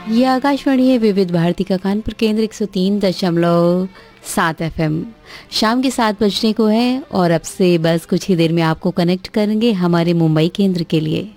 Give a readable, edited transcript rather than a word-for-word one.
ये आकाशवाणी है विविध भारती का कानपुर केंद्र 103.7 FM। शाम के 7 बजने को है और अब से बस कुछ ही देर में आपको कनेक्ट करेंगे हमारे मुंबई केंद्र के लिए।